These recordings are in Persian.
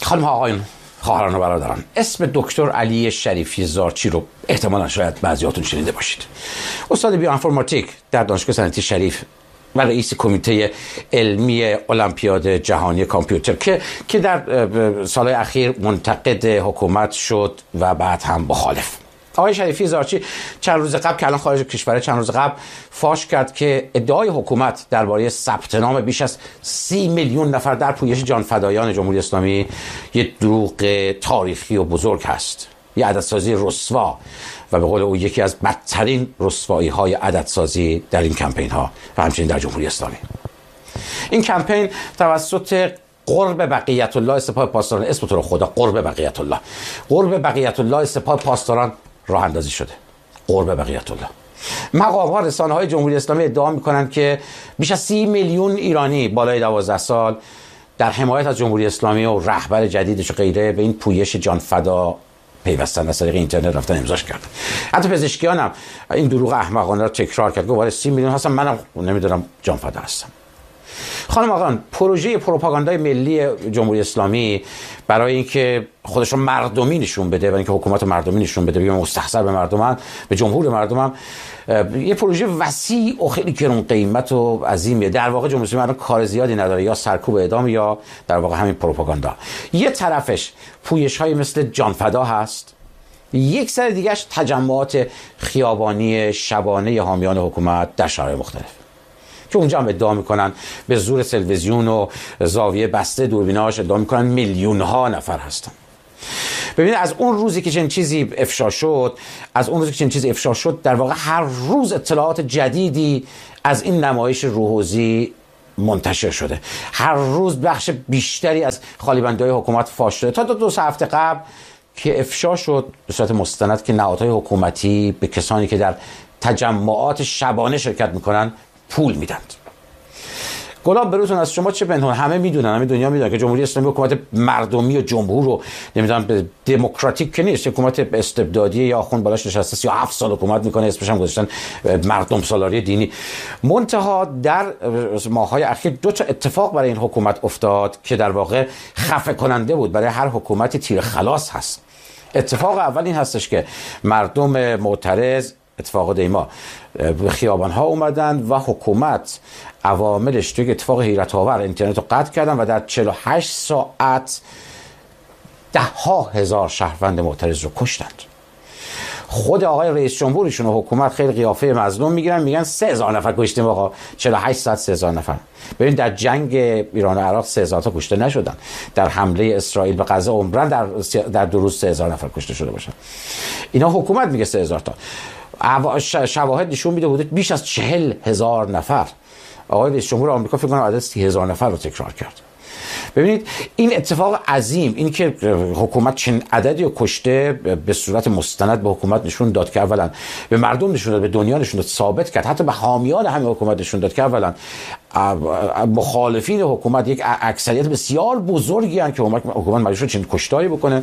خانم ها آقایون، خواهران و برادران، اسم دکتر علی شریفی زارچی رو احتمالا شاید بعضیاتون شنیده باشید. استاد بیوانفورماتیک در دانشگاه صنعتی شریف و رئیس کمیته علمی المپیاد جهانی کامپیوتر که در سالهای اخیر منتقد حکومت شد و بعد هم مخالف. آقای شریفی زارچی چند روز قبل که الان خارج کشوره، چند روز قبل فاش کرد که ادعای حکومت درباره ثبت نام بیش از 30 میلیون نفر در پویش جانفدایان جمهوری اسلامی یک دروغ تاریخی و بزرگ هست، یه عددسازی رسوا و به قول او یکی از بدترین رسوایی های عددسازی در این کمپین ها و همچنین در جمهوری اسلامی. این کمپین توسط قرب بقیت الله سپاه پاسداران، اسم تو رو خدا، قرب بقیت الله سپاه پاسداران راه اندازی شده. قرب بقیت الله. مقام ها، رسانه های جمهوری اسلامی ادعا میکنند که بیش از 30 میلیون ایرانی بالای 12 سال در حمایت از جمهوری اسلامی و رهبر جدیدش و غیره به این پویش جانفدا پیوستن، از طریق اینترنت رفتن امضاش کردن. حتی پزشکیان هم این دروغ احمقانه را تکرار کرد. گفت 30 میلیون هستم، منم نمیدونم جانفدا هستم. خانم آقایان، پروژه پروپاگاندای ملی جمهوری اسلامی برای اینکه خودش رو مردمی نشون بده و اینکه حکومت مردمی نشون بده، بگه مستحضر به مردمم، به جمهور مردمم، یه پروژه وسیع و خیلی گران قیمت و عظیمیه. در واقع جمهوری اسلامی کار زیادی نداره، یا سرکوب اعدام یا در واقع همین پروپاگاندا. یه طرفش پویش‌های مثل جانفدا هست، یک سر دیگهش تجمعات خیابانی شبانه حامیان حکومت در شهرهای مختلف که اونجا هم ادعا میکنن به زور تلویزیون و زاویه بسته دوربیناش ادعا میکنن میلیون ها نفر هستن. ببینید از اون روزی که چنین چیزی افشا شد، در واقع هر روز اطلاعات جدیدی از این نمایش روحوزی منتشر شده. هر روز بخش بیشتری از خالیبندی‌های حکومت فاش شده. تا دو هفته قبل که افشا شد به صورت مستند که نهادهای حکومتی به کسانی که در تجمعات شبانه شرکت میکنن پول میدند. گلاب بروتون از شما چه پنهون؟ همه میدونن، همه دنیا میدونن که جمهوری اسلامی حکومت مردمی و جمهور رو نمیدونم دموکراتیک که نیست، حکومت استبدادی یا آخوند بالاش نشسته 37 سال حکومت میکنه، اسمش هم گذاشتن مردم سالاری دینی. منتها در ماه‌های اخیر دو تا اتفاق برای این حکومت افتاد که در واقع خفه کننده بود، برای هر حکومتی تیر خلاص هست. اتفاق اول این هستش که مردم معترض، اتفاق دیما، به خیابان ها اومدن و حکومت عواملش توی اتفاق حیرت آور اینترنت رو قطع کردن و در 48 ساعت 10,000 شهروند معترض رو کشتند. خود آقای رئیس جمهورشون و حکومت خیلی قیافه مظلوم میگیرن، میگن 3,000 نفر کشتیم. آقا 48 ساعت 3,000 نفر. ببین در جنگ ایران و عراق 3,000 تا کشته نشدن، در حمله اسرائیل به غزه عمرن در 2 روز 3,000 نفر کشته شده باشن. اینا حکومت میگه 3,000 تا. شواهد نشون میده حدود بیش از 40,000 نفر. آقای رئیس جمهور آمریکا فکر کنم عدد 30,000 نفر رو تکرار کرد. ببینید این اتفاق عظیم، این که حکومت چنین عددی رو کشته، به صورت مستند به حکومت نشون داد که اولا به مردم نشون داد، به دنیا نشون داد، ثابت کرد، حتی به حامیان همین حکومت نشون داد که اولا مخالفین حکومت یک اکثریت بسیار بزرگی هستند که حکومت مجبور شد چنین کشتاری بکنه،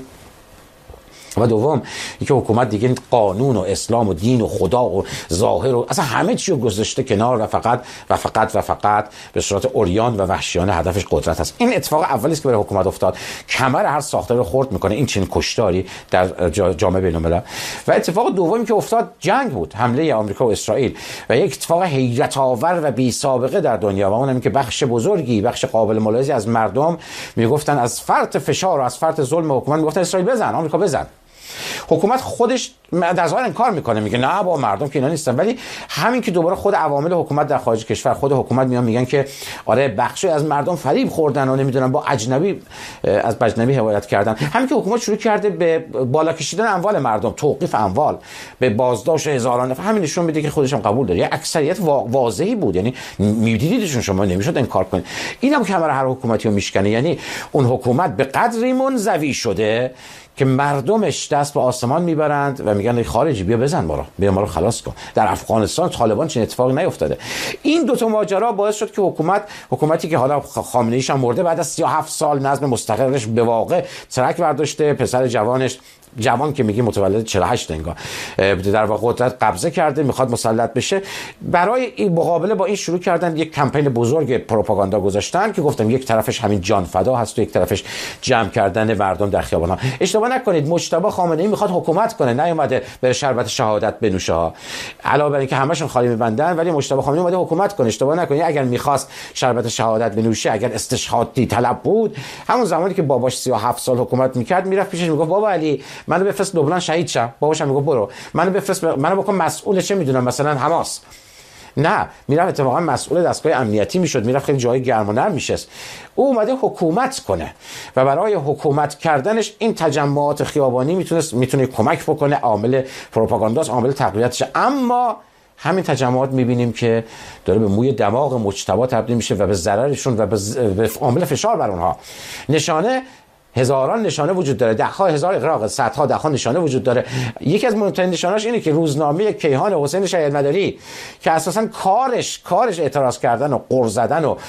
و دوم اینکه حکومت دیگه قانون و اسلام و دین و خدا و ظاهر و اصلا همه چی رو گذاشته کنار و فقط به صورت عریان و وحشیانه هدفش قدرت است. این اتفاق اولی است که برای حکومت افتاد، کمر هر ساختاری رو خرد میکنه این چنین کشتاری در جامعه بین‌الملل. و اتفاق دومی که افتاد جنگ بود، حمله آمریکا و اسرائیل، و یک اتفاق حیرت آور و بی سابقه در دنیا، و اون این که بخش بظرگی، بخش قابل ملاحظه‌ای از مردم میگفتن از فرط فشار و از فرط ظلم حکومت میگفتن اسرائیل بزن، آمریکا بزن. حکومت خودش در ظاهر انکار میکنه، میگه نه با مردم که اینا نیستن، ولی همین که دوباره خود عوامل حکومت در خارج کشور، خود حکومت میگن که آره بخشی از مردم فریب خوردن و نمیدونن با اجنبی از اجنبی حمایت کردن. همین که حکومت شروع کرده به بالا کشیدن اموال مردم، توقیف اموال، به بازداشت هزاران نفر، همین نشون میده که خودش هم قبول داره. یه اکثریت واضحی بود، یعنی میدیدیدشون، شما نمیشد انکار کنید. اینم کمر هر حکومتی رو میشکنه. یعنی اون حکومت به قدری منزوی شده که مردمش دست به آسمان میبرند و میگن خارجی بیا بزن ما رو خلاص کن. در افغانستان طالبان چنین اتفاقی نیفتاده. این دو تا ماجرا باعث شد که حکومتی که حالا خامنه ایش هم مرده، بعد از 37 سال نظم مستقرش به واقع ترک برداشته، پسر جوانش جوان که میگه متولد 48 انگار در واقع قدرت قبضه کرده، میخواد مسلط بشه. برای این مقابله با این شروع کردن یک کمپین بزرگ پروپاگاندا گذاشتن که گفتم یک طرفش همین جان فدا هست و یک طرفش جمع کردن مردم در خیابان‌ها. اشتباه نکنید، مجتبی خامنه‌ای میخواد حکومت کنه، نیومده بره شربت شهادت بنوشه ها. علاوه بر اینکه همشون خالی میبندن، ولی مجتبی خامنه‌ای اومده حکومت کنه. اشتباه نکنید، اگر میخواست شربت شهادت بنوشه، اگر استشهادی طلب بود، همون زمانی که باباش 37 سال حکومت میکرد، میرفت پیشش میگفت بابا علی منو بفرست لبنان شهید شم. باباش هم میگفت برو منو بفرست، منو بکن مسئول چه میدونم مثلا حماس. نه، میرفت اتفاقا مسئول دستگاه امنیتی میشد، میرفت خیلی جای گرم و نرم میشست. او اومده حکومت کنه و برای حکومت کردنش این تجمعات خیابانی میتونه کمک بکنه، عامل پروپاگانداست، عامل تقویتش. اما همین تجمعات میبینیم که داره به موی دماغ مجتبی تبدیل میشه و به ضررشون و به عامل فشار بر اونها. نشانه هزاران نشانه وجود داره، ده‌ها هزار اغراق، صدها ده‌ها نشانه وجود داره. یکی از مهمترین نشانه‌اش اینه که روزنامه کیهان حسین شهیدمداری که اساساً کارش اعتراض کردن و غر زدن و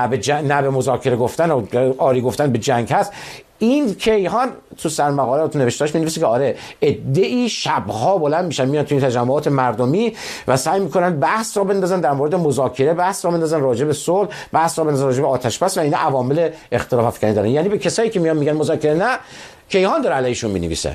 نه به مذاکره گفتن و آری گفتن به جنگ هست، این کیهان تو سرمقاله تو نوشتاش می‌نویسه که آره عده‌ای شب‌ها بلند میشن میان توی تجمعات مردمی و سعی میکنن بحث را بندازن در مورد مذاکره، بحث را بندازن راجع به صلح، بحث را بندازن راجع به آتش بس و اینا عوامل اختلاف افکنی دارن. یعنی به کسایی که میان میگن مذاکره نه، کیهان داره علیشون می‌نویسه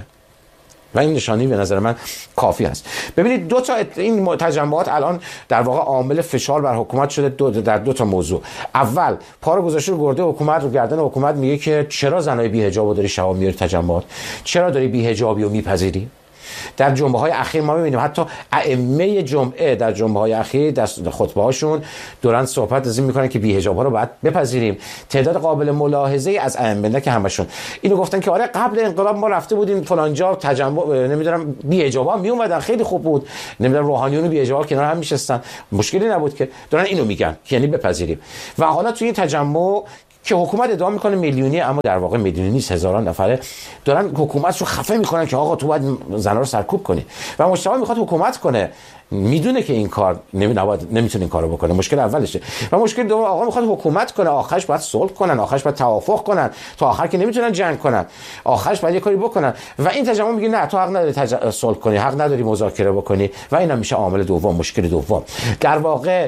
و این نشانی به نظر من کافی است. ببینید دو تا این تجمعات الان در واقع عامل فشار بر حکومت شده در دو تا موضوع. اول پا رو گذاشته رو گرده حکومت، رو گردن حکومت، میگه که چرا زنای بی‌حجابو داری شب میاری تجمعات، چرا داری بی‌حجابی رو میپذیری؟ در جنبه‌های اخیر ما می‌بینیم حتی ائمه جمعه در جنبه‌های اخیر در خطبه‌هاشون دوران صحبت از این می‌کنن که بی‌حجاب‌ها رو باید بپذیریم. تعداد قابل ملاحظه‌ای از ائمه، نه که همشون، اینو گفتن که آره قبل انقلاب ما رفته بودیم فلان جا تجمع نمیدونم بی‌حجابا می اومدن، خیلی خوب بود، نمیدونم روحانیون و بی‌حجابا کنار هم میشستن، مشکلی نبود که. دارن اینو میگن که یعنی بپذیریم. و حالا توی این تجمع که حکومت ادعا میکنه میلیونی، اما در واقع میلیونی نیست، هزاران نفره دارن حکومت رو خفه میکنن که آقا تو باید زنا رو سرکوب کنی. و مجتبی میخواد حکومت کنه، میدونه که این کار نمیتونه این کارو بکنه، مشکل اولشه. و مشکل دوم، آقا میخواد حکومت کنه، آخرش باید صلح کنن، آخرش باید توافق کنن، تا آخر که نمیتونن جنگ کنن، آخرش باید یه کاری بکنن. و این تجمع میگه نه تو حق نداری صلح کنی، حق نداری مذاکره بکنی و اینا میشه عامل دوم، مشکل دوم. در واقع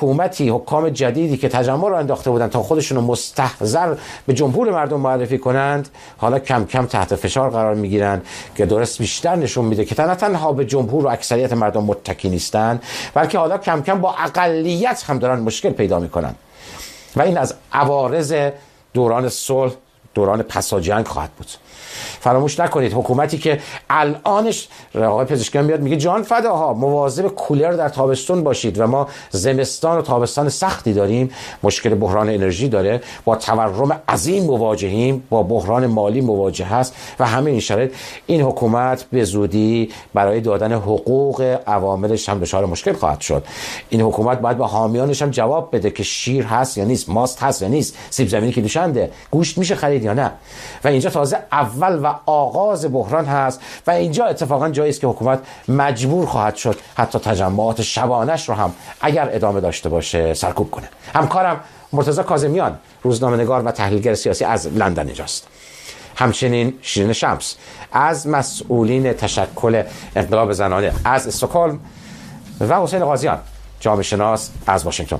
حکام جدیدی که تجمع رو انداخته بودن تا خودشونو مستحضر به جمهور مردم معرفی کنند، حالا کم کم تحت فشار قرار میگیرن که درست بیشتر نشون میده که نه تنها به جمهور و اکثریت مردم متکی نیستن، بلکه حالا کم کم با اقلیت هم دارن مشکل پیدا میکنن. و این از عوارض دوران صلح، دوران پساجنگ خواهد بود. فراموش نکنید حکومتی که الانش آقای پزشکیان میاد میگه جان فداها مواظب کولر در تابستون باشید و ما زمستان و تابستان سختی داریم، مشکل بحران انرژی داره، با تورم عظیم مواجهیم، با بحران مالی مواجه هست و همه این شرایط، این حکومت به زودی برای دادن حقوق عواملش هم دچار مشکل خواهد شد. این حکومت باید با حامیانش هم جواب بده که شیر هست یا نیست، ماست هست یا نیست، سیب زمینی که دوشنده، گوشت میشه خرید یا نه. و اینجا تازه اول و آغاز بحران هست و اینجا اتفاقا جایی است که حکومت مجبور خواهد شد حتی تجمعات شبانش رو هم اگر ادامه داشته باشه سرکوب کنه. همکارم مرتضی کاظمیان، روزنامه‌نگار و تحلیلگر سیاسی از لندن اینجاست. همچنین شیرین شمس از مسئولین تشکل انقلاب زنانه از استکهلم و حسین قاضیان، جامعه شناس از واشنگتن.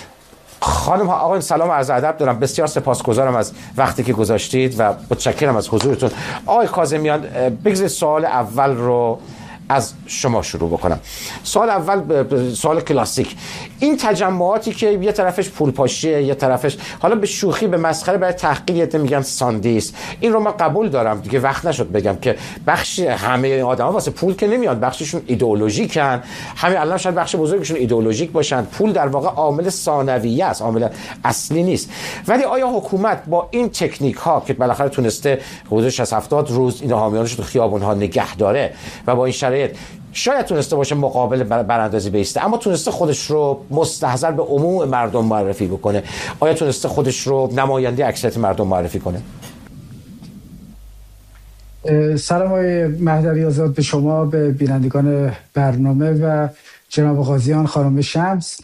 خانم ها آقایان سلام و عرض ادب دارم، بسیار سپاسگزارم از وقتی که گذاشتید و متشکرم از حضورتون. آقای کاظمیان بگذارید سوال اول رو از شما شروع بکنم. سوال اول سوال کلاسیک، این تجمعاتی که یه طرفش پولپاشیه، یه طرفش حالا به شوخی به مسخره برای تحقیر میگن ساندیس، این رو من قبول دارم دیگه، وقت نشد بگم که بخش همه آدما واسه پول که نمیاد، بخششون ایدئولوژیکن، همین الان شاید بخش بزرگشون ایدئولوژیک باشن، پول در واقع عامل ثانویه است، عامل اصلی نیست. ولی آیا حکومت با این تکنیک ها که بالاخره تونسته حدود 60-70 روز این حامیانش رو تو خیابون ها نگه داره و با این شرایط شاید تونسته باشه مقابل براندازی بیسته، اما تونسته خودش رو مستحضر به عموم مردم معرفی بکنه، آیا تونسته خودش رو نماینده اکثریت مردم معرفی کنه؟ سلام آقای مهدوی آزاد به شما، به بینندگان برنامه و جناب قاضیان، خانم شمس.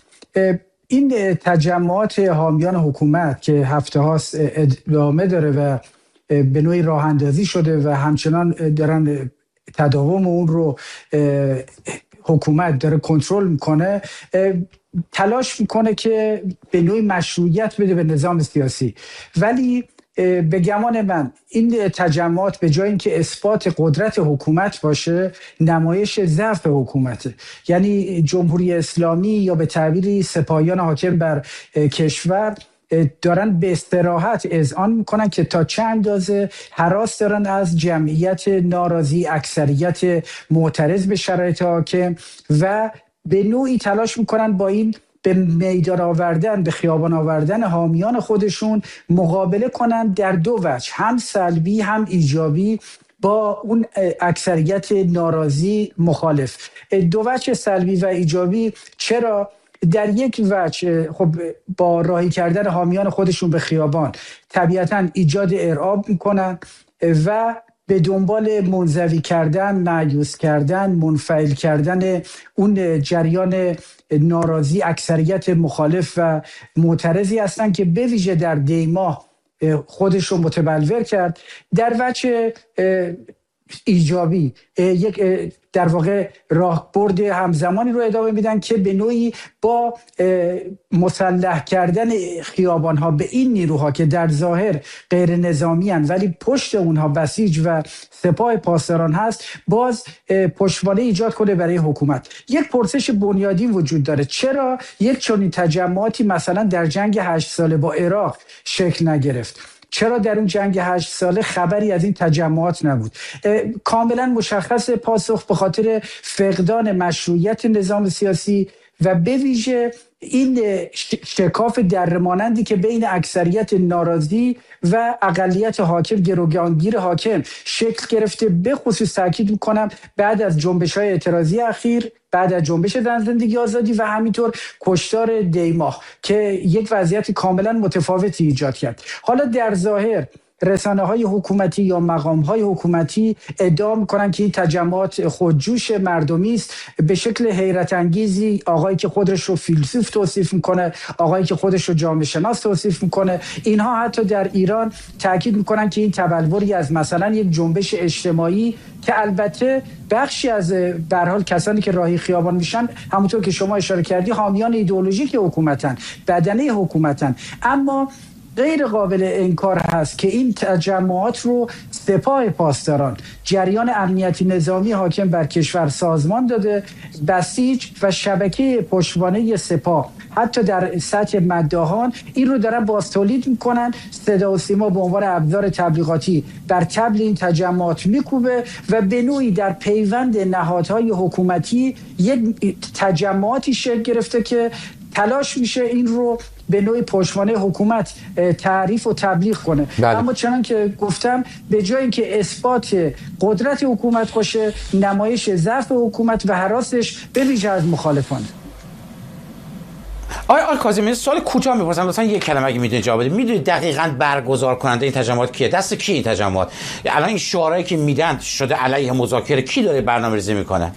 این تجمعات حامیان حکومت که هفته هاست ادامه داره و به نوعی راه اندازی شده و همچنان دارن تداوم اون رو حکومت داره کنترل میکنه، تلاش میکنه که به نوعی مشروعیت بده به نظام سیاسی. ولی به گمان من این تجمعات به جای اینکه اثبات قدرت حکومت باشه، نمایش ضعف حکومته. یعنی جمهوری اسلامی یا به تعبیری سپاهیان حاکم بر کشور دارن به استراحت اذعان میکنن که تا چه اندازه هراس دارن از جمعیت ناراضی، اکثریت معترض به شرایط حاکم، و به نوعی تلاش میکنن با این به میدان آوردن، به خیابان آوردن حامیان خودشون مقابله کنن در دو وجه، هم سلبی هم ایجابی، با اون اکثریت ناراضی مخالف. دو وجه سلبی و ایجابی چرا؟ در یک وجه خب با راهی کردن حامیان خودشون به خیابان طبیعتاً ایجاد ارعاب میکنن و به دنبال منزوی کردن، مایوس کردن، منفعل کردن اون جریان ناراضی، اکثریت مخالف و معترضی هستن که به ویژه در دیماه خودش رو متبلور کرد. در وجه ایجابی یک در واقع راهبرد همزمانی رو ادامه میدن که به نوعی با مسلح کردن خیابان‌ها به این نیروها که در ظاهر غیر نظامی هستند ولی پشت اونها بسیج و سپاه پاسداران هست، باز پشتوانه ایجاد کنه برای حکومت. یک پرسش بنیادین وجود داره: چرا یک چنین تجمعاتی مثلا در جنگ 8 ساله با عراق شکل نگرفت؟ چرا در اون جنگ 8 ساله خبری از این تجمعات نبود؟ کاملا مشخص پاسخ به خاطر فقدان مشروعیت نظام سیاسی و به ویژه این شکاف درمانندی که بین اکثریت ناراضی و اقلیت حاکم، گروگانگیر حاکم شکل گرفته. به خصوص تاکید میکنم بعد از جنبش‌های اعتراضی اخیر، بعد از جنبش زن زندگی آزادی و همینطور کشتار دیماه که یک وضعیت کاملا متفاوتی ایجاد کرد. حالا در ظاهر رسانه‌های حکومتی یا مقام‌های حکومتی ادعا می‌کنند که این تجمعات خودجوش مردمی است. به شکل حیرت انگیزی آقایی که خودش رو فیلسوف توصیف می‌کنه، آقایی که خودش رو جامعه شناس توصیف می‌کنه، اینها حتی در ایران تاکید می‌کنند که این تبلوری از مثلا یک جنبش اجتماعی که البته بخشی از به هر حال کسانی که راهی خیابان میشن همونطور که شما اشاره کردی حامیان ایدئولوژیک حکومتن، بدنه حکومتن، اما غیر قابل انکار هست که این تجمعات رو سپاه پاسداران، جریان امنیتی نظامی حاکم بر کشور سازمان داده، بسیج و شبکه پشتوانه سپاه حتی در سطح مداحان این رو دارن باز تولید میکنن. صدا و سیما به عنوان ابزار تبلیغاتی بر طبل این تجمعات میکوبه و به نوعی در پیوند نهادهای حکومتی یک تجمعاتی شکل گرفته که تلاش میشه این رو به نوعی پشتوانه حکومت تعریف و تبلیغ کنه. بله. اما چنان که گفتم به جای اینکه اثبات قدرت حکومت باشه، نمایش ضعف حکومت و هراسش به ویژه از مخالفان. آقای کاظمی سوال کوتاه می‌پرسم، لطفاً یک کلمه اگه میدونید جواب بدید. میدونید دقیقاً برگزار کننده این تجمعات کیه؟ دست کی این تجمعات؟ الان این شعارهایی که میدن شده علیه مذاکره، کی داره برنامه‌ریزی میکنه؟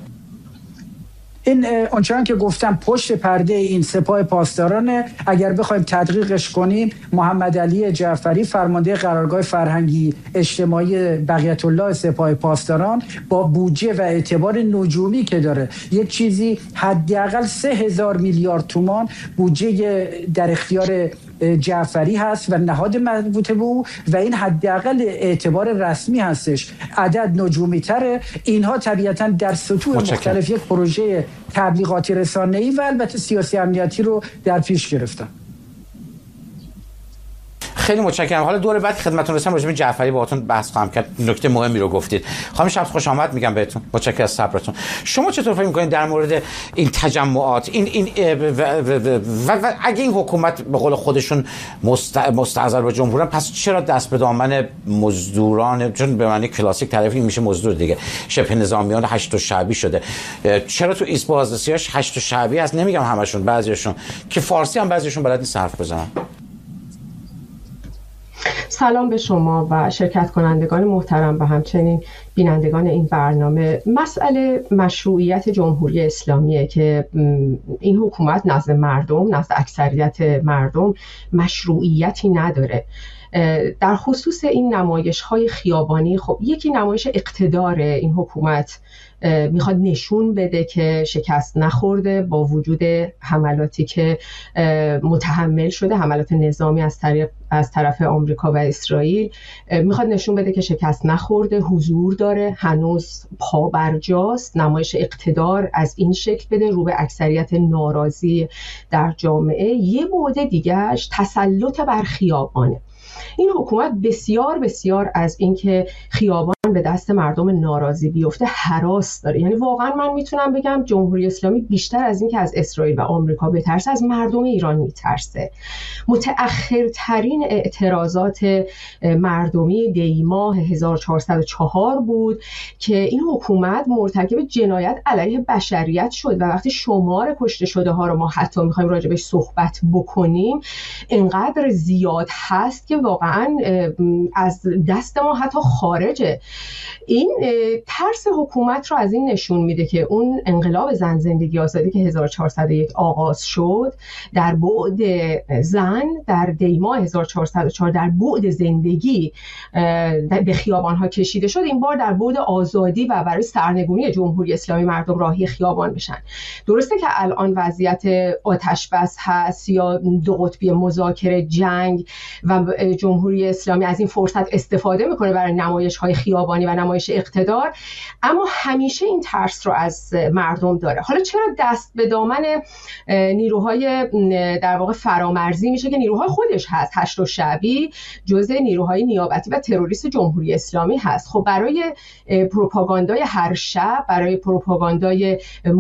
این آنچنان که گفتم پشت پرده این سپاه پاسداران. اگر بخوایم تدقیقش کنیم، محمد علی جعفری فرمانده قرارگاه فرهنگی اجتماعی بقیت الله سپاه پاسداران با بودجه و اعتبار نجومی که داره، یک چیزی حداقل 3000 میلیارد تومان بودجه در اختیار جعفری هست و نهاد مربوطه به او و این حداقل اعتبار رسمی هستش. عدد نجومی تره. اینها طبیعتاً در سطوح مختلف یک پروژه تبلیغاتی رسانه‌ای و البته سیاسی امنیتی رو در پیش گرفتن. خیلی متشکرم. حالا دور بعد خدمتتون رسیدم راجع به جعفری باهاتون بحث خواهم کرد. نکته مهمی رو گفتید. خانم شمس خوش آمد میگم بهتون. متشکرم از صبرتون. شما چطور فکر می‌کنید در مورد این تجمعات و اگه این حکومت به قول خودشون مستعذر به جمهورن، پس چرا دست به دامن مزدوران، چون به معنی کلاسیک تعریفی میشه مزدور دیگه، شبه نظامیان هشت شعبی شده؟ چرا تو ایست بازرسیاش هشت شعبی هست؟ نمیگم همشون، بعضیشون که فارسی هم بعضیشون بلد نیست حرف بزنن. سلام به شما و شرکت کنندگان محترم و همچنین بینندگان این برنامه. مسئله مشروعیت جمهوری اسلامیه که این حکومت نزد مردم، نزد اکثریت مردم مشروعیتی نداره. در خصوص این نمایش‌های خیابانی، خب یکی نمایش اقتدار این حکومت، میخواد نشون بده که شکست نخورده با وجود حملاتی که متحمل شده، حملات نظامی از طرف آمریکا و اسرائیل. میخواد نشون بده که شکست نخورده، حضور داره، هنوز پابرجاست. نمایش اقتدار از این شکل بده رو به اکثریت ناراضی در جامعه. یه بعد دیگهش تسلط بر خیابانه. این حکومت بسیار بسیار از اینکه خیابان به دست مردم ناراضی بیفته هراس داره. یعنی واقعا من میتونم بگم جمهوری اسلامی بیشتر از اینکه از اسرائیل و آمریکا بترسه، از مردم ایران میترسه. متأخرترین اعتراضات مردمی دی ماه 1404 بود که این حکومت مرتکب جنایت علیه بشریت شد و وقتی شمار کشته شده ها رو ما حتی میخوایم راجع بهش صحبت بکنیم اینقدر زیاد هست که واقعا از دست ما حتی خارجه. این ترس حکومت رو از این نشون میده که اون انقلاب زن زندگی آزادی که 1401 آغاز شد در بعد زن در دی ماه 1404 در بعد زندگی به خیابان‌ها کشیده شد، این بار در بعد آزادی و برای سرنگونی جمهوری اسلامی مردم راهی خیابان بشن. درسته که الان وضعیت آتش بس هست یا دو قطبی مذاکره، جنگ و جمهوری اسلامی از این فرصت استفاده میکنه برای نمایش‌های خیابانی و نمایش اقتدار، اما همیشه این ترس رو از مردم داره. حالا چرا دست به دامن نیروهای در واقع فرامرزی میشه که نیروهای خودش هست؟ هشت شعبی جزء نیروهای نیابتی و تروریست جمهوری اسلامی هست. خب برای پروپاگاندای هر شب، برای پروپاگاندای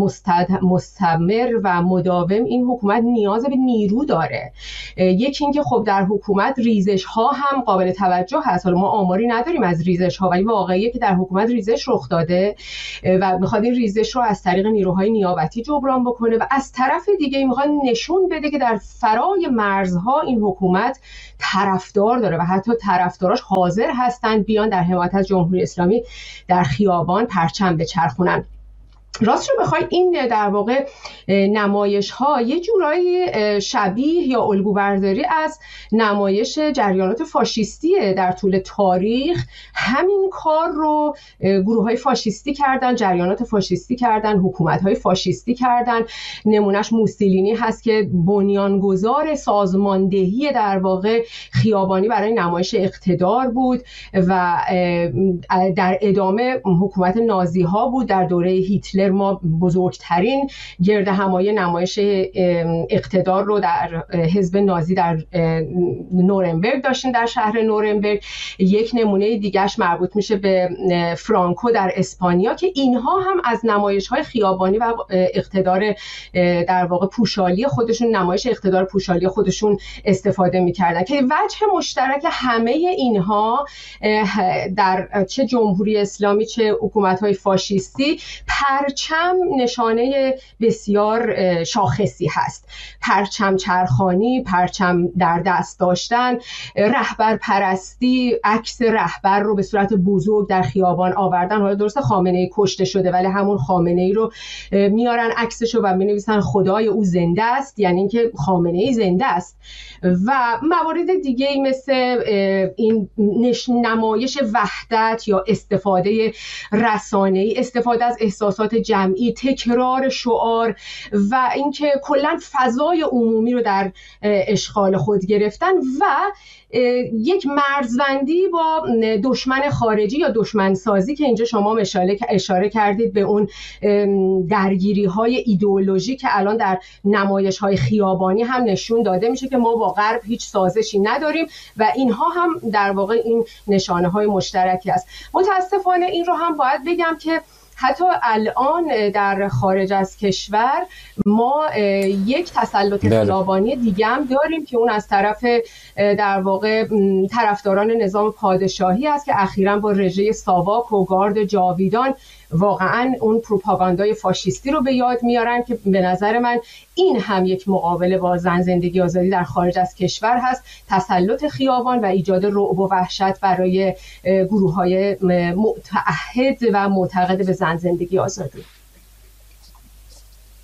مستمر و مداوم این حکومت نیاز به نیرو داره. یکی این که خب در حکومت ریزش ها هم قابل توجه هست. حالا ما آماری نداریم از ریزش ها، ولی واقعیه که در حکومت ریزش رخ داده و میخواد این ریزش رو از طریق نیروهای نیابتی جبران بکنه و از طرف دیگه میخواد نشون بده که در فرای مرزها این حکومت طرفدار داره و حتی طرفداراش حاضر هستند بیان در حمایت از جمهوری اسلامی در خیابان پرچم بچرخونن. راست رو بخوای این در واقع نمایش ها یه جورایی شبیه یا الگو برداری از نمایش جریانات فاشیستیه. در طول تاریخ همین کار رو گروه های فاشیستی کردن، جریانات فاشیستی کردن، حکومت های فاشیستی کردن. نمونهش موسولینی هست که بنیانگذار سازماندهی در واقع خیابانی برای نمایش اقتدار بود و در ادامه حکومت نازی ها بود. در دوره هیتلر ما بزرگترین گرد همایی نمایش اقتدار رو در حزب نازی در نورنبرگ داشتیم، در شهر نورنبرگ. یک نمونه دیگهش مربوط میشه به فرانکو در اسپانیا که اینها هم از نمایش‌های خیابانی و اقتدار در واقع پوشالی خودشون، نمایش اقتدار پوشالی خودشون استفاده میکردن که وجه مشترک همه اینها در چه جمهوری اسلامی چه حکومت‌های فاشیستی پرچم نشانه بسیار شاخصی هست. پرچم چرخانی، پرچم در دست داشتن، رهبر پرستی، عکس رهبر رو به صورت بزرگ در خیابان آوردن. حالا درسته خامنه‌ای کشته شده ولی همون خامنه‌ای رو میارن عکسشو و می‌نویسن خدای او زنده است، یعنی اینکه خامنه‌ای زنده است. و موارد دیگه‌ای مثل این نمایش وحدت یا استفاده رسانه‌ای، استفاده از احساسات جمعی، تکرار شعار و اینکه کلاً فضای عمومی رو در اشغال خود گرفتن و یک مرزبندی با دشمن خارجی یا دشمن سازی که اینجا شما اشاره کردید به اون درگیری های ایدئولوژی که الان در نمایش های خیابانی هم نشون داده میشه که ما با غرب هیچ سازشی نداریم و اینها هم در واقع این نشانه های مشترکی است. متاسفانه این رو هم باید بگم که حتی الان در خارج از کشور ما یک تسلط خیابانی دیگه هم داریم که اون از طرف در واقع طرفداران نظام پادشاهی است که اخیراً با رژه ساواک و گارد جاویدان واقعاً اون پروپاگاندای فاشیستی رو به یاد میارن که به نظر من این هم یک مقابله با زن زندگی آزادی در خارج از کشور هست. تسلط خیابان و ایجاد رعب و وحشت برای گروه‌های متعهد و معتقد به زن زندگی آزادی.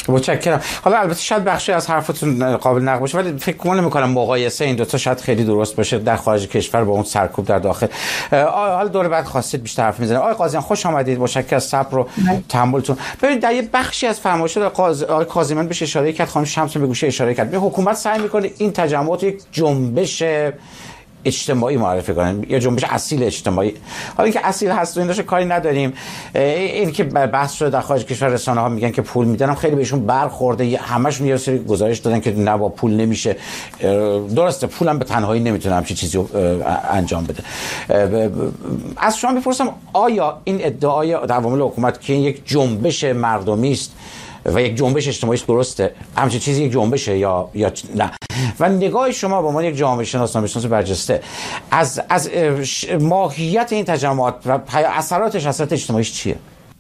متشکرم. حالا البته شاید بخشی از حرفتون قابل نقد باشه ولی فکر نمی‌کنم مقایسه این دو تا شاید خیلی درست باشه در خارج کشور با اون سرکوب در داخل. حالا دور بعد خواستید بیشتر حرف می‌زنید. آقای قاضیان خوش آمدید. متشکرم از صبر و تحملتون. ببینید در یه بخشی از فرمایشات آقای کاظمیان بهش اشاره کرد، خانم شمس به گوشه اشاره کرد. به حکومت سعی می‌کنه این تجمعات یک جنبش اجتماعی معرفی کنن یا جنبش اصیل اجتماعی. حالا اینکه اصیل هست و این داشته کاری نداریم. این که بحث شده در خارج کشور رسانه‌ها میگن که پول میدن، خیلی بهشون برخورده، همشون یه سری گزارش دادن که نه با پول نمیشه. درسته پولم به تنهایی نمیتونه همچین چیزی رو انجام بده. از شما میپرسم آیا این ادعای عوامل حکومت که این یک جنبش مردمی است و یک جنبش اجتماعی درسته، همچین چیزی یک جنبشه یا نه؟ و نگاه شما به عنوان یک جامعه شناس برجسته از ماهیت این تجمعات و اثرات اجتماعیش چیه؟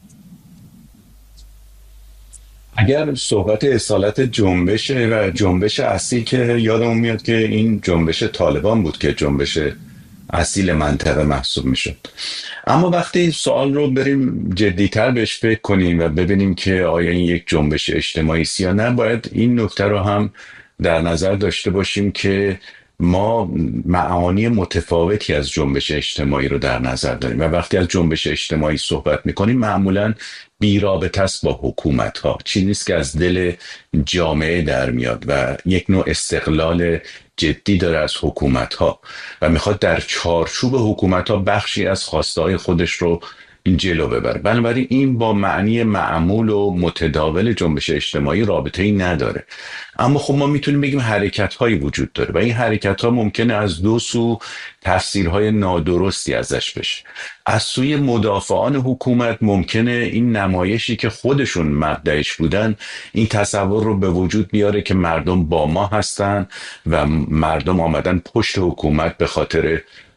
اگر صحبت اصالت جنبشه و جنبش اصیل که یادمون میاد که این جنبش طالبان بود که جنبش اصیل منطقه محسوب میشد. اما وقتی سوال رو بریم جدیتر بهش فکر کنیم و ببینیم که آیا این یک جنبش اجتماعی است یا نه، باید این نکته رو هم در نظر داشته باشیم که ما معانی متفاوتی از جنبش اجتماعی رو در نظر داریم و وقتی از جنبش اجتماعی صحبت میکنیم معمولاً بی‌رابطه است با حکومت ها، چیزی نیست که از دل جامعه در میاد و یک نوع استقلال جدی داره از حکومت ها و میخواد در چارچوب حکومت ها بخشی از خواسته های خودش رو جلو ببره. بنابراین این با معنی معمول و متداول جنبش اجتماعی رابطه ای نداره. اما خب ما میتونیم بگیم حرکت هایی وجود داره و این حرکت ها ممکنه از دو سو تفسیرهای نادرستی ازش بشه. از سوی مدافعان حکومت ممکنه این نمایشی که خودشون مبدأش بودن این تصور رو به وجود بیاره که مردم با ما هستن و مردم آمدن پشت حکومت به خاطر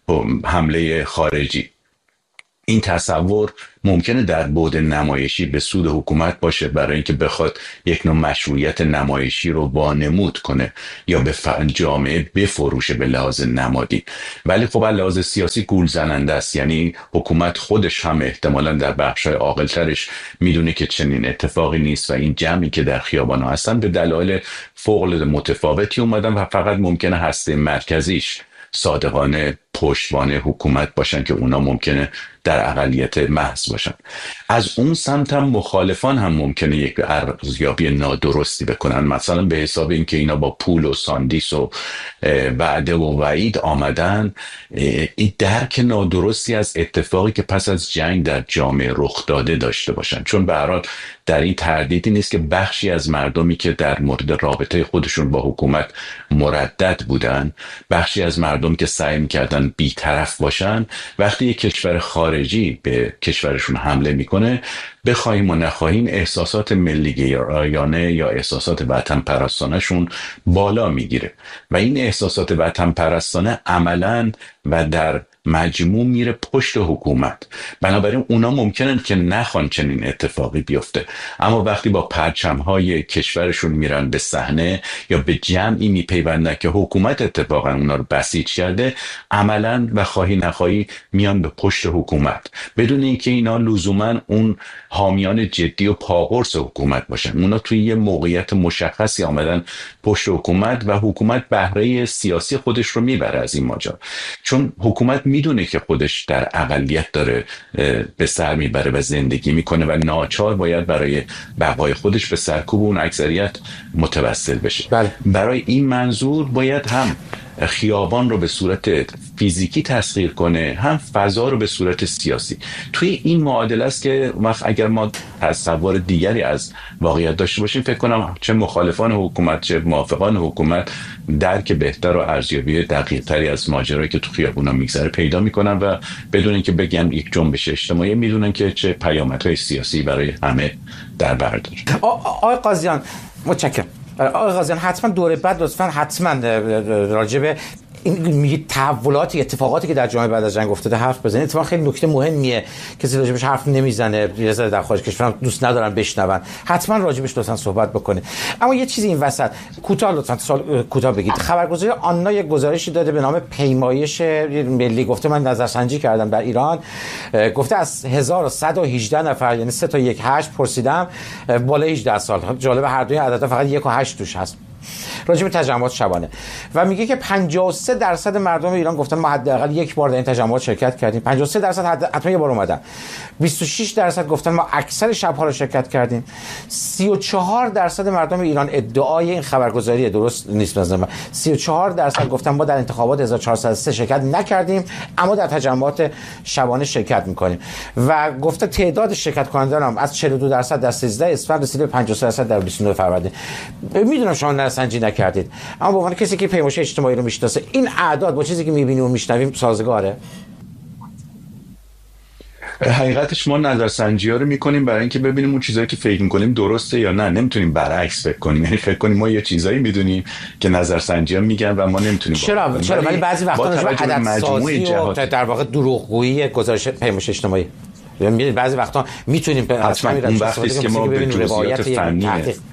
حمله خارجی. این تصور ممکنه در بعد نمایشی به سود حکومت باشه برای اینکه بخواد یک نوع مشروعیت نمایشی رو وانمود کنه یا به جامعه بفروشه به لحاظ نمادی، ولی خب از لحاظ سیاسی گول زننده است. یعنی حکومت خودش هم احتمالاً در بخش‌های عاقل‌ترش میدونه که چنین اتفاقی نیست و این جمعی که در خیابان‌ها هستن به دلایل فوق‌العاده متفاوتی اومدن و فقط ممکنه هسته مرکزیش صادقانه پشتوانه حکومت باشن که اونا ممکنه در اقلیت محض باشن. از اون سمت هم مخالفان هم ممکنه یک ارزیابی نادرستی بکنن، مثلا به حساب اینکه اینا با پول و ساندیس و وعده و وعید آمدن این درک نادرستی از اتفاقی که پس از جنگ در جامعه رخ داده داشته باشن. چون به هر حال در این تردیدی نیست که بخشی از مردمی که در مورد رابطه خودشون با حکومت مردد بودن، بخشی از مردم که سعی میکردن بی‌طرف باشن، وقتی یک کشور خارجی به کشورشون حمله میکنه بخواهیم و نخواهیم احساسات ملی‌گرایانه یا احساسات وطن پرستانه شون بالا میگیره و این احساسات وطن پرستانه عملاً و در مجموع میره پشت حکومت. بنابراین اونا ممکنن که نخوان چنین اتفاقی بیفته، اما وقتی با پرچم‌های کشورشون میرن به صحنه یا به جمعی میپیوندن که حکومت اتفاقا اونا رو بسیج کرده، عملاً و خواهی نخواهی میان به پشت حکومت بدون اینکه اینا لزوما اون حامیان جدی و پاقرص حکومت باشن. اونا توی یه موقعیت مشخصی آمدن پشت حکومت و حکومت بهره سیاسی خودش رو میبره از این ماجرا، چون حکومت میدونه که خودش در اقلیت داره به سر میبره و زندگی میکنه و ناچار باید برای بقای خودش به سرکوب اون اکثریت متوسل بشه. بله. برای این منظور باید هم خیابان رو به صورت فیزیکی تسخیر کنه، هم فضا رو به صورت سیاسی. توی این معادله است که اگر ما تصور دیگری از واقعیت داشته باشیم، فکر کنم چه مخالفان حکومت چه موافقان حکومت درک بهتر و ارزیابی دقیق‌تری از ماجرایی که تو خیابونا میگذره پیدا میکنن و بدون اینکه بگن یک جنبش اجتماعی میدونن که چه پیامدهای سیاسی برای همه در بر داره. آقای قاضیان متشکرم. آقای قاضیان حتما دوره بعد لطفاً حتما راجع به این میگه تحولاتی، اتفاقاتی که در جامعه بعد از جنگ افتاده حرف بزنید. اتفاقا خیلی نکته مهمیه، کسی راجبش حرف نمیزنه، یه ذره در خارج کشورم دوست ندارن بشنون، حتما راجبش لطفا صحبت بکنه. اما یه چیزی این وسط کوتاه لطفا سوال کوتاه بگید. خبرگزاری آنا یک گزارشی داده به نام پیمایش ملی، گفته من نظرسنجی کردم در ایران، گفته از 1118 نفر یعنی 3 تا 1 8 پرسیدم بالای 18 سال. جالب هر دوی عددا فقط 1 و 8 توش هست راجع به تجمعات شبانه و میگه که 53% مردم ایران گفتن ما حداقل یک بار در این تجمعات شرکت کردیم. 53% حتما یه بار اومدن. 26% گفتن ما اکثر شب‌ها رو شرکت کردیم. 34% مردم ایران ادعای این خبرگزاری درست نیست مثلا 34% گفتن ما در انتخابات 1403 شرکت نکردیم اما در تجمعات شبانه شرکت میکنیم و گفته تعداد شرکت کنندگان هم از 42% در 13 اسفند رسید به 53% در 29 فروردین. میدونم شما نظرسنجی نکردید اما به عنوان کسی که پیمایش اجتماعی رو میشناسه این اعداد با چیزی که میبینیم و میشنویم سازگاره؟ حقیقتش ما نظرسنجی ها رو میکنیم برای اینکه ببینیم اون چیزایی که فکر میکنیم درسته یا نه. نمیتونیم برعکس فکر کنیم، یعنی فکر کنیم ما یه چیزایی میدونیم که نظرسنجی ها میگن و ما نمیتونیم. چرا ولی بعضی وقتا عدد سازی و در واقع دروغگویی گزارش پیمایش اجتماعی، یعنی بعضی وقتا میتونیم حتما اون وقتی که ما به جزئیات فنی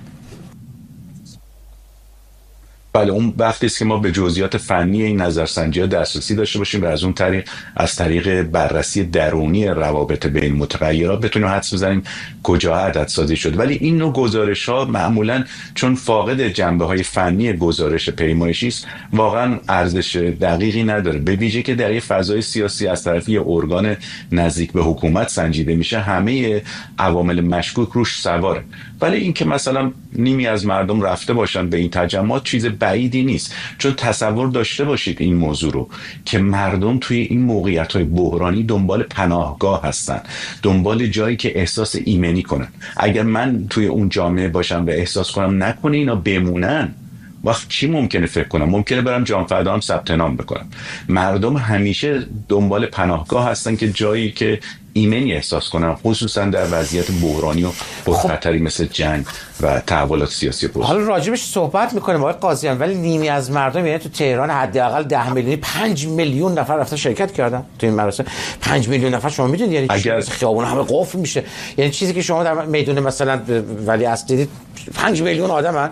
بله اون وقتی است که ما به جزئیات فنی این نظرسنجی‌ها دسترسی داشته باشیم و از اون طریق از طریق بررسی درونی روابط بین متغیرات بتونیم حدس بزنیم کجا عدد سازی شد. ولی این نوع گزارش‌ها معمولاً چون فاقد جنبه‌های فنی گزارش پیمایشی است واقعاً ارزش دقیقی نداره، به ویژه که در یه فضای سیاسی از طرف یه ارگان نزدیک به حکومت سنجیده میشه همه عوامل مشکوک روش سواره. ولی اینکه مثلا نیمی از مردم رفته باشن به این تجمعات چیز بعیدی نیست، چون تصور داشته باشید این موضوع رو که مردم توی این موقعیت‌های بحرانی دنبال پناهگاه هستن، دنبال جایی که احساس ایمنی کنن. اگر من توی اون جامعه باشم و احساس کنم نکنه اینا بمونن، وقت چی ممکنه فکر کنم؟ ممکنه برم جانفدا هم ثبت نام بکنم. مردم همیشه دنبال پناهگاه هستن که جایی که ایمنی احساس کنن، خصوصا در وضعیت بحرانی و پرخطری مثل جنگ و تحولات سیاسی پرخطر. حالا راجبش صحبت میکنیم آقای قاضیان، ولی نیمی از مردم یعنی تو تهران حداقل 10 میلیون 5 میلیون نفر رفتن شرکت کردن تو این مراسم. 5 میلیون نفر شما میدونید یعنی اگر خیابون همه قفل میشه، یعنی چیزی که شما در میدون مثلا ولیعصر دیدید 5 میلیون آدمن.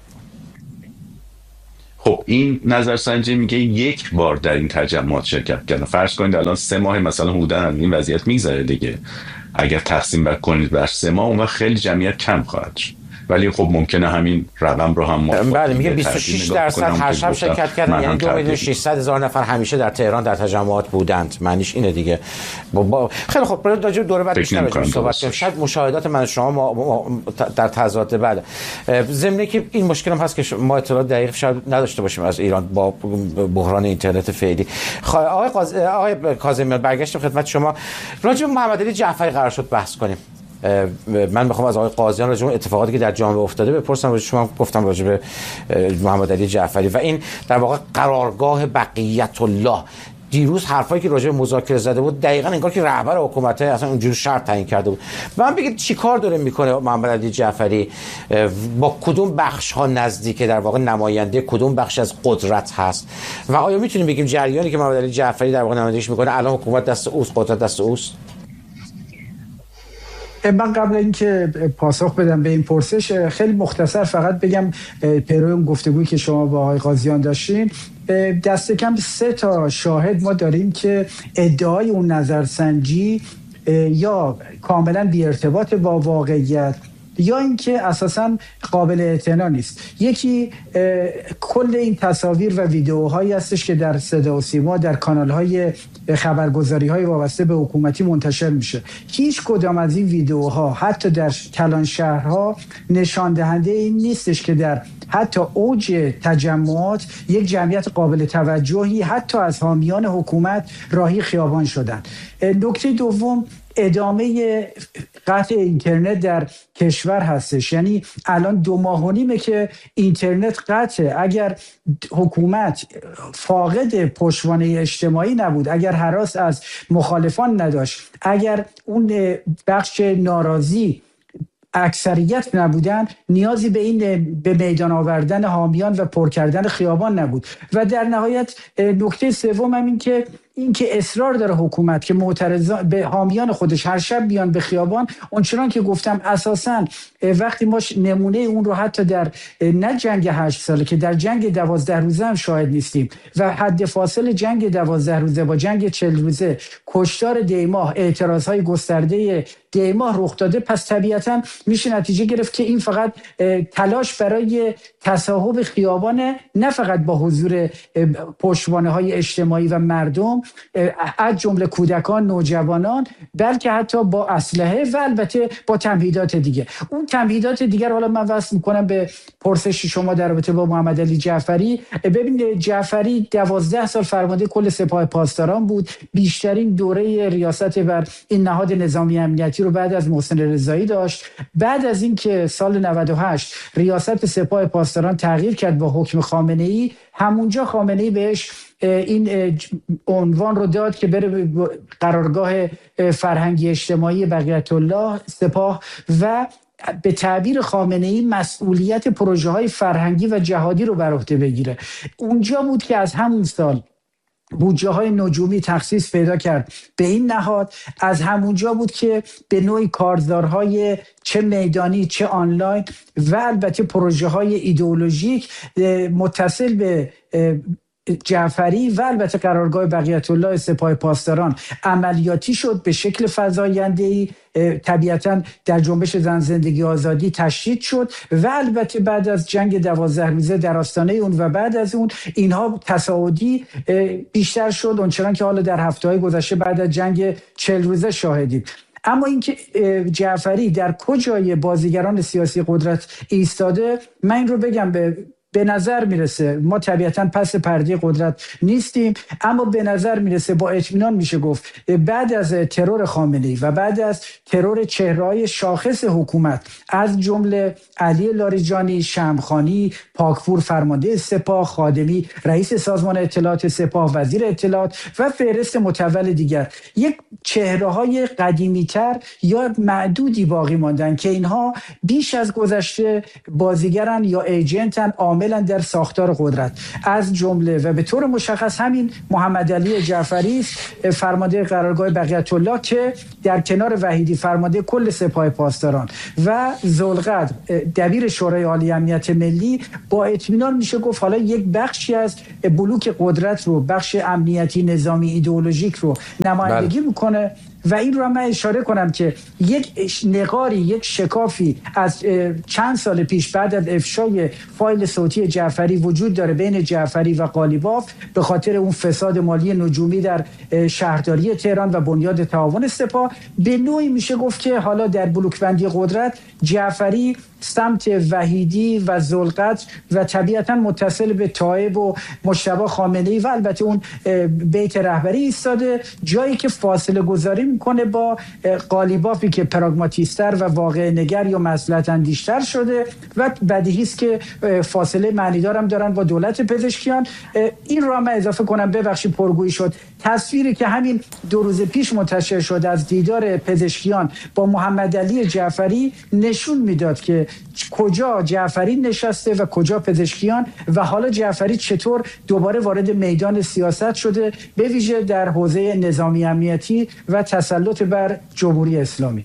خب این نظرسنجی میگه یک بار در این تجمعات شرکت کردن. فرض کنید الان 3 ماه مثلا حدوداً از این وضعیت میگذره دیگه، اگر تقسیم کنید بر 3 ماه اون وقت خیلی جمعیت کم خواهد شد. ولی خب ممکنه همین رقم رو هم بله میگه 26% هر شب شرکت کردن، یعنی 2,600,000 نفر همیشه در تهران در تجمعات بودند. معنیش اینه دیگه. خیلی خب راجع دوره بعد بیشتر صحبت کنیم. شاید مشاهدات من شما در تضاد بله ضمن که این مشکل هم هست که ما اطلاعات دقیق شاید نداشته باشیم از ایران با بحران اینترنت فعلی. آقای کاظمی برگشتیم خدمت شما. راجع به محمد علی جعفری قرار شد بحث کنیم. من میخوام از آقای قاضیان راجع به اتفاقاتی که در جامعه افتاده بپرسم. شما گفتم راجع به محمد علی جعفری و این در واقع قرارگاه بقیت الله. دیروز حرفایی که راجع به مذاکره زده بود دقیقاً انگار که رهبر حکومت اصلا اونجوری شرط تعیین کرده بود. من بگید چیکار داره میکنه محمد علی جعفری، با کدوم بخش ها نزدیک، در واقع نماینده کدوم بخش از قدرت هست و آیا میتونیم بگیم جریانی که محمد علی جعفری در واقع نمایندگیش میکنه الان حکومت دست اوست، قدرت دست اوست؟ من قبل اینکه پاسخ بدم به این پرسش خیلی مختصر فقط بگم پیرو گفتگویی که شما با آقای قاضیان داشتین، دست کم 3 تا شاهد ما داریم که ادعای اون نظرسنجی یا کاملا بی ارتباط با واقعیت یا اینکه اساساً قابل اعتنا نیست. یکی کل این تصاویر و ویدیوهایی هستش که در صدا و سیما در کانال‌های خبرگزاری‌های وابسته به حکومتی منتشر میشه. هیچ کدام از این ویدیوها حتی در کلان شهرها نشان دهنده این نیستش که در حتی اوج تجمعات یک جمعیت قابل توجهی حتی از حامیان حکومت راهی خیابان شدند. نکته دوم ادامه قطع اینترنت در کشور هستش. یعنی الان 2 ماه و نیمه که اینترنت قطعه. اگر حکومت فاقد پشتوانه اجتماعی نبود، اگر هراس از مخالفان نداشت، اگر اون بخش ناراضی اکثریت نبودن، نیازی به میدان آوردن حامیان و پر کردن خیابان نبود. و در نهایت نکته سوم هم این که اصرار داره حکومت که معترضان به حامیان خودش هر شب بیان به خیابان. اونچنان که گفتم اساساً وقتی ما نمونه اون رو حتی در نه جنگ 8 ساله که در جنگ 12 روزه هم شاهد نیستیم و حد فاصل جنگ 12 روزه با جنگ 40 روزه کشتار دیماه، اعتراضهای گسترده دیماه رخ داده، پس طبیعتاً میشه نتیجه گرفت که این فقط تلاش برای تصاحب خیابانه، نه فقط با حضور پشتوانه‌های اجتماعی و مردم از جمله کودکان، نوجوانان، بلکه حتی با اسلحه و البته با تمهیدات دیگه. اون تمهیدات دیگر حالا من وصل میکنم به پرسش شما در رابطه با محمد علی جعفری. ببینید جعفری 12 سال فرمانده کل سپاه پاسداران بود، بیشترین دوره ریاست بر این نهاد نظامی امنیتی رو بعد از محسن رضایی داشت. بعد از اینکه سال 98 ریاست سپاه پاسداران تغییر کرد با حکم خامنه‌ای، همونجا خامنه‌ای بهش این عنوان رو داد که بره قرارگاه فرهنگی اجتماعی بقیت الله سپاه و به تعبیر خامنه‌ای مسئولیت پروژه های فرهنگی و جهادی رو بر عهده بگیره. اونجا بود که از همون سال بودجه های نجومی تخصیص پیدا کرد به این نهاد. از همونجا بود که به نوعی کارزارهای چه میدانی چه آنلاین و البته پروژه های ایدئولوژیک متصل به جعفری و البته قرارگاه بقیت الله سپاه پاسداران عملیاتی شد به شکل فزاینده‌ای. طبیعتاً در جنبش زن زندگی آزادی تشدید شد و البته بعد از جنگ 12 روزه در آستانه اون و بعد از اون اینها تصاعدی بیشتر شد، اونچنان که حالا در هفته‌های گذشته بعد از جنگ 40 روزه شاهدیم. اما اینکه جعفری در کجای بازیگران سیاسی قدرت ایستاده، من این رو بگم به نظر میرسه، ما طبیعتاً پس پرده قدرت نیستیم، اما به نظر میرسه با اطمینان میشه گفت بعد از ترور خامنه‌ای و بعد از ترور چهره‌های شاخص حکومت از جمله علی لاریجانی، شمخانی، پاکپور فرمانده سپاه، خادمی رئیس سازمان اطلاعات سپاه، وزیر اطلاعات و فهرست متول دیگر، یک چهره‌های قدیمی‌تر یا معدودی باقی ماندن که اینها بیش از گذشته بازیگرن یا ایجنتن، عاملن در ساختار قدرت. از جمله و به طور مشخص همین محمد علی جعفری فرمانده قرارگاه بقیت الله که در کنار وحیدی فرمانده کل سپاه پاسداران و ذوالقدر دبیر شورای عالی امنیت ملی، با اطمینان میشه گفت حالا یک بخشی از بلوک قدرت رو، بخش امنیتی نظامی ایدئولوژیک رو نمایندگی میکنه. و این رو من اشاره کنم که یک نقاری، یک شکافی از چند سال پیش بعد از افشای فایل صوتی جعفری وجود داره بین جعفری و قالیباف به خاطر اون فساد مالی نجومی در شهرداری تهران و بنیاد تعاون سپاه. به نوعی میشه گفت که حالا در بلوکبندی قدرت جعفری سمت وحیدی و ذوالقدر و طبیعتا متصل به طایب و مجتبی خامنه‌ای و البته اون بیت رهبری ایستاده، جایی که فاصله گذاری میکنه با قالیبافی که پراگماتیستر و واقع نگر یا مصلحت اندیشتر شده و بدیهی است که فاصله معنیدار هم دارن با دولت پزشکیان. این رو من اضافه کنم، ببخشید پرگویی شد، تصویری که همین 2 روز پیش منتشر شد از دیدار پزشکیان با محمد علی جعفری نشون میداد که کجا جعفری نشسته و کجا پزشکیان و حالا جعفری چطور دوباره وارد میدان سیاست شده، به ویژه در حوزه نظامی امنیتی و تسلط بر جمهوری اسلامی.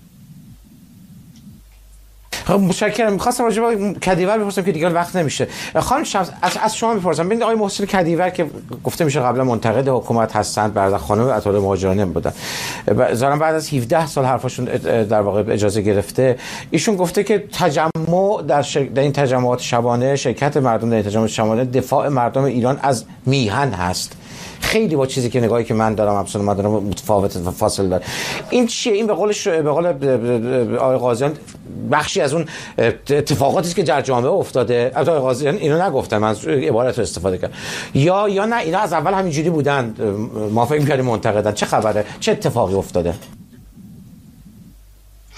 خب متشکرم. می‌خواستم راجع به کدیور بپرسم که دیگه وقت نمیشه. خانم شمس از شما می‌پرسم، ببینید آقای محسن کدیور که گفته میشه قبلا منتقد حکومت هستند، بعد خانم عطاالله مهاجرانی بودن، ظاهرا بعد از 17 سال حرفشون در واقع اجازه گرفته، ایشون گفته که تجمع در این تجمعات شبانه، شرکت مردم در این تجمعات شبانه دفاع مردم ایران از میهن هست. خیلی با چیزی که نگاهی که من دارم افسون من دارم متفاوت و فاصله داره. این چیه؟ این به قول آقای قاضیان بخشی از اون اتفاقاتی است که در جامعه افتاده. آقای قاضیان اینو نگفتن، من از عبارت رو استفاده کردم. یا نه اینا از اول همینجوری بودن، ما فکر می‌کردیم منتقدن. چه خبره؟ چه اتفاقی افتاده؟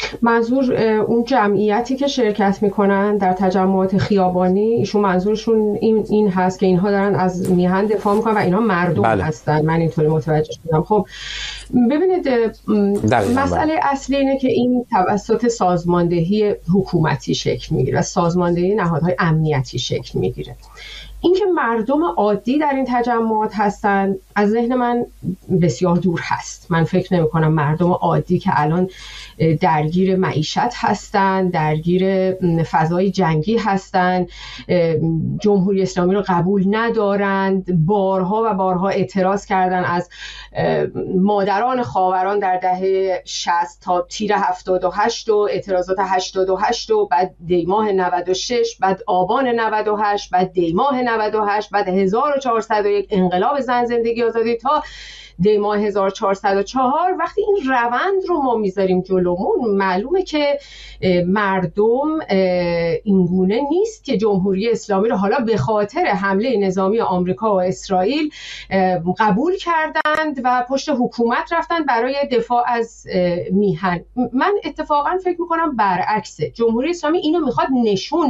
منظور اون جمعیتی که شرکت میکنن در تجمعات خیابانی، ایشون منظورشون این هست که اینها دارن از میهن دفاع میکنن و اینها مردم هستن. من اینطوری متوجه شدم. خب ببینید مسئله اصلی اینه که این توسط سازماندهی حکومتی شکل میگیره و سازماندهی نهادهای امنیتی شکل میگیره. اینکه مردم عادی در این تجمعات هستن از ذهن من بسیار دور هست. من فکر نمی کنم مردم عادی که الان درگیر معیشت هستن، درگیر فضای جنگی هستن، جمهوری اسلامی رو قبول ندارند، بارها و بارها اعتراض کردن از مادران خاوران در دهه 60 تا تیر 78 و اعتراضات 88 و بعد دیماه 96، بعد آبان 98، بعد دیماه 98، بعد 1401 انقلاب زن زندگی آزادی تا دیماه 1404. وقتی این روند رو ما میذاریم جلومون معلومه که مردم اینگونه نیست که جمهوری اسلامی رو حالا به خاطر حمله نظامی آمریکا و اسرائیل قبول کردند و پشت حکومت رفتن برای دفاع از میهن. من اتفاقا فکر میکنم برعکسه. جمهوری اسلامی اینو میخواد نشون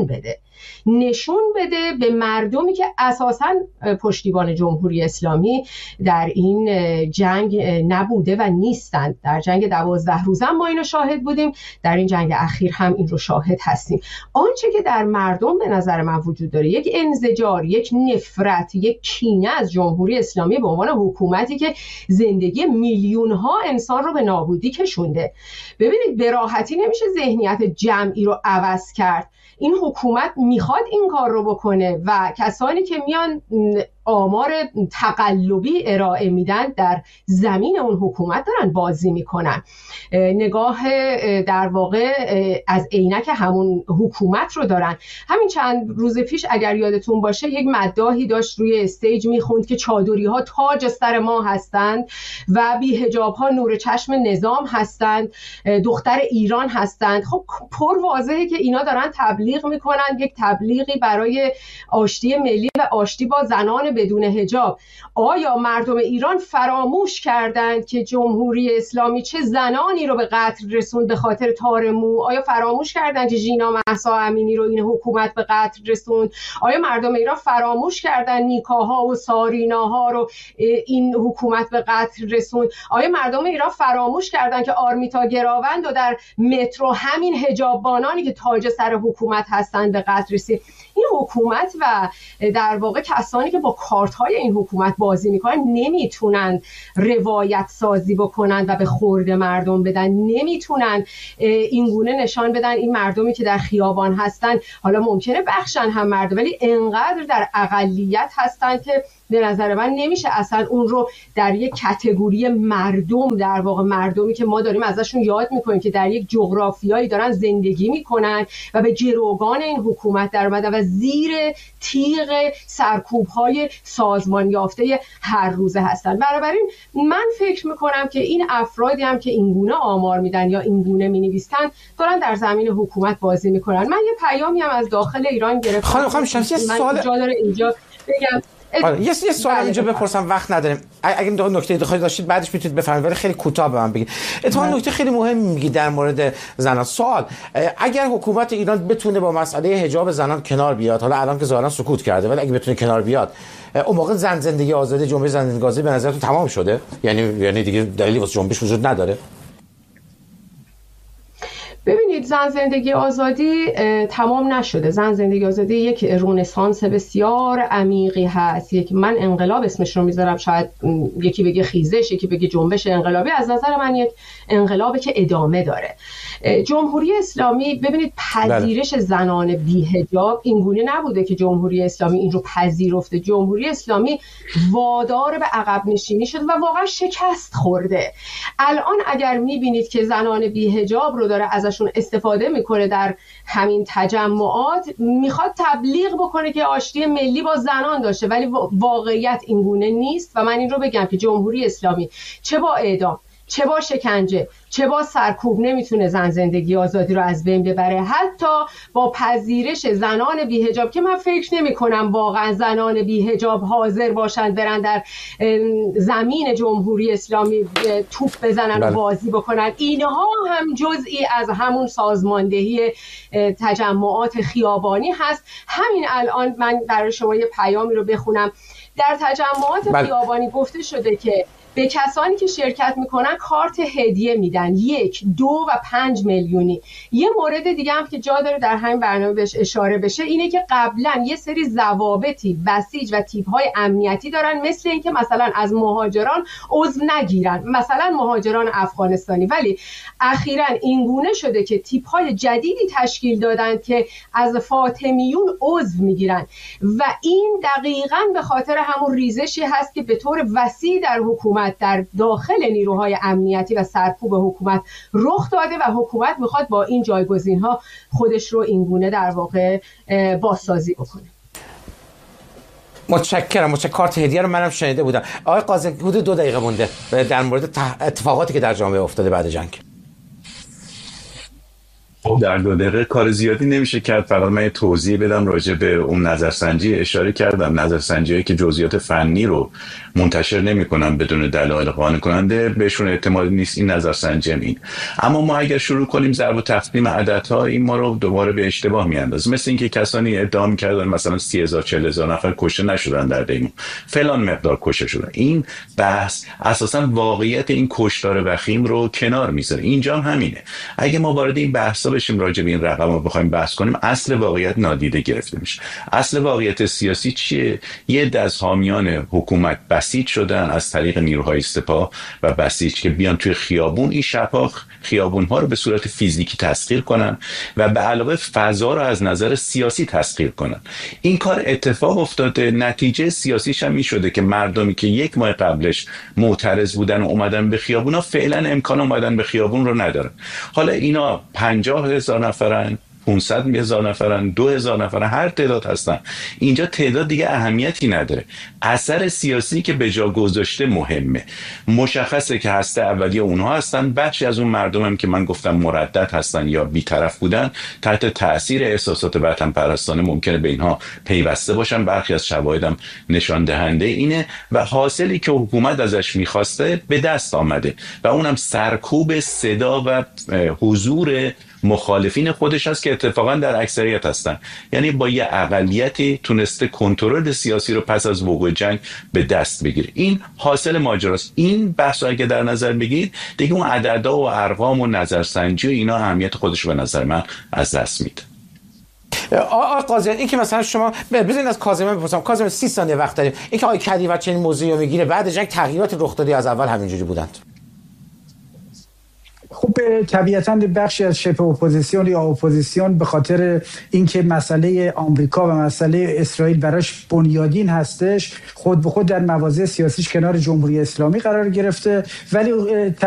بده به مردمی که اساساً پشتیبان جمهوری اسلامی در این جنگ نبوده و نیستند. در جنگ 12 روزه ما اینو شاهد بودیم، در این جنگ اخیر هم این رو شاهد هستیم. آنچه که در مردم به نظر من وجود داره یک انزجار، یک نفرت، یک کینه از جمهوری اسلامی به عنوان حکومتی که زندگی میلیون ها انسان رو به نابودی کشونده. ببینید به راحتی نمیشه ذهنیت جمعی رو عوض کرد. این حکومت میخواد این کار رو بکنه و کسانی که میان آمار تقلبی ارائه میدن در زمین اون حکومت دارن بازی میکنن. نگاه در واقع از عینک همون حکومت رو دارن. همین چند روز پیش اگر یادتون باشه یک مداحی داشت روی استیج میخوند که چادری ها تاج سر ما هستند و بی حجاب ها نور چشم نظام هستند، دختر ایران هستند. خب پر واضحه که اینا دارن تبلیغ میکنن، یک تبلیغی برای آشتی ملی و آشتی با زنان بدون حجاب. آیا مردم ایران فراموش کردند که جمهوری اسلامی چه زنانی رو به قتل رسوند به خاطر تار مو؟ آیا فراموش کردند که ژینا مهسا امینی رو این حکومت به قتل رسوند؟ آیا مردم ایران فراموش کردند نیکاها و ساریناها رو این حکومت به قتل رسوند؟ آیا مردم ایران فراموش کردند که آرمیتا گراوند و در مترو همین حجاببانانی که تاج سر حکومت هستند به قتل رسید؟ این حکومت و در واقع کسانی که با کارت‌های این حکومت بازی میکنن نمیتونن روایت سازی بکنن و به خورد مردم بدن، نمیتونن اینگونه نشان بدن این مردمی که در خیابان هستن حالا ممکنه بخشن هم مردم ولی انقدر در اقلیت هستن که به نظر من نمیشه اصلا اون رو در یک کاتگوری مردم، در واقع مردمی که ما داریم ازشون یاد میکنیم که در یک جغرافیایی دارن زندگی میکنن و به گروگان این حکومت در اومدن و زیر تیغ سرکوب‌های سازمان یافته هر روزه هستن. بنابراین من فکر میکنم که این افرادی هم که اینگونه آمار میدن یا اینگونه مینویسن دارن در زمین حکومت بازی میکنن. من یه پیامی هم از داخل ایران گرفتم. خانم شمسی سوال داره اینجا بگم. یه سوال اینجا بپرسم، وقت نداریم. اگه نکته داخلی داشتید بعدش میتونید بفرمایید ولی خیلی کوتاه به من بگید. اتفاقا نکته خیلی مهمی میگی در مورد زنان. سوال اگر حکومت ایران بتونه با مسئله حجاب زنان کنار بیاد، حالا الان که ظاهرا سکوت کرده ولی اگه بتونه کنار بیاد، اون موقع زن زندگی آزادی، جنبش زن زندگی آزادی به نظرتون تمام شده؟ یعنی دیگه دلیلی واسه جنبش وجود نداره؟ ببینید زن زندگی آزادی تمام نشده. زن زندگی آزادی یک رنسانس بسیار عمیقی هست. من انقلاب اسمش رو میذارم، شاید یکی بگه خیزش، یکی بگه جنبش انقلابی. از نظر من یک انقلابی که ادامه داره. جمهوری اسلامی ببینید پذیرش زنان بی‌حجاب اینگونه نبوده که جمهوری اسلامی این رو پذیرفته. جمهوری اسلامی وادار به عقب نشینی شده و واقعا شکست خورده. الان اگر میبینید که زنان بی‌حجاب رو داره ازشون استفاده میکنه در همین تجمعات، میخواد تبلیغ بکنه که آشتی ملی با زنان داشته، ولی واقعیت اینگونه نیست. و من این رو بگم که جمهوری اسلامی چه با اعدام چه با شکنجه، چه با سرکوب نمیتونه زن زندگی آزادی رو از بین ببره. حتی با پذیرش زنان بی‌حجاب که من فکر نمی کنم واقعا زنان بی‌حجاب حاضر باشند برن در زمین جمهوری اسلامی توپ بزنن و بازی بکنن، اینها هم جزئی از همون سازماندهی تجمعات خیابانی هست. همین الان من برای شما یه پیامی رو بخونم. در تجمعات خیابانی گفته شده که به کسانی که شرکت میکنن کارت هدیه میدن، 1، 2 و 5 میلیونی. یه مورد دیگه هم که جا داره در همین برنامه بهش اشاره بشه اینه که قبلا یه سری ضوابطی بسیج و تیپ‌های امنیتی دارن، مثل اینکه مثلا از مهاجران عضو نگیرن، مثلا مهاجران افغانستانی، ولی اخیراً اینگونه شده که تیپ‌های جدیدی تشکیل دادن که از فاطمیون عضو میگیرن و این دقیقاً به خاطر همون ریزشی هست که به طور وسیع در حکومت، در داخل نیروهای امنیتی و سرکوب حکومت رخ داده و حکومت میخواد با این جایگزین‌ها خودش رو اینگونه در واقع بازسازی بکنه. متشکرم. کارت هدیه رو منم شنیده بودم. آقای قاضی حدود 2 دقیقه مونده در مورد اتفاقاتی که در جامعه افتاده بعد جنگ. در 2 دقیقه کار زیادی نمیشه کرد. فقط من توضیح بدم راجع به اون نظرسنجی. اشاره کردم نظرسنجی‌هایی که جزئیات فنی رو منتشر نمی‌کنن بدون دلایل قانع کننده بهشون اعتماد نیست. این نظرسنجی این. اما ما اگر شروع کنیم ضرب و تقسیم عددها، این ما رو دوباره به اشتباه میاندازه. مثل اینکه کسانی ادعا می‌کردن مثلا 30,000 40,000 نفر کشته نشدن در دیمون، فلان مقدار کشته شدن. این بحث اساساً واقعیت این کشتار وخیم رو کنار میذاره. اینجا هم همینه. اگه ما وارد این بحثا بشیم راجع به این رقم رو بخوایم بحث کنیم، اصل واقعیت نادیده گرفته میشه. اصل واقعیت سیاسی چیه؟ یه عده از حامیان حکومت بسیج شدن از طریق نیروهای سپاه و بسیج که بیان توی خیابون، این شب‌ها خیابون‌ها رو به صورت فیزیکی تسخیر کنن و به علاوه فضا رو از نظر سیاسی تسخیر کنن. این کار اتفاق افتاده. نتیجه سیاسیش هم این شده که مردمی که 1 ماه قبلش معترض بودن و اومدن به خیابونا فعلا امکان اومدن به خیابون رو ندارن. حالا اینا 50,000 نفرن، 500,000 نفرن، 2,000 نفرن، هر تعداد هستن. اینجا تعداد دیگه اهمیتی نداره. اثر سیاسی که به جا گذاشته مهمه. مشخصه که هسته اولیه اونها هستن. بخشی از اون مردم هم که من گفتم مردد هستن یا بی‌طرف بودن، تحت تأثیر احساسات وطن پرستانه ممکنه به اینها پیوسته باشن. برخی از شواهدم نشان دهنده اینه و حاصلی که حکومت ازش میخواسته به دست آمده و اونم سرکوب صدا و حضور مخالفین خودش هست که اتفاقا در اکثریت هستن. یعنی با یه اقلیتی تونسته کنترل سیاسی رو پس از وقوع جنگ به دست بگیره. این حاصل ماجراست. این بحث اگه در نظر بگیرید دیگه اون عددا و ارقام و نظرسنجی و اینا اهمیت خودش به نظر من از دست میده. آقای قاضی، این که مثلا شما بزنید از کاظمی بپرسم. کاظمی 30 ثانیه وقت داریم. این که آقای کدیور چنین موضوعی رو میگیره بعد جنگ تغییرات رخ داده از اول همینجوری بودند. خب طبیعتاً بخشی از شبه اپوزیسیون یا اپوزیسیون به خاطر اینکه مسئله آمریکا و مسئله اسرائیل براش بنیادین هستش، خود به خود در مواضع سیاسیش کنار جمهوری اسلامی قرار گرفته، ولی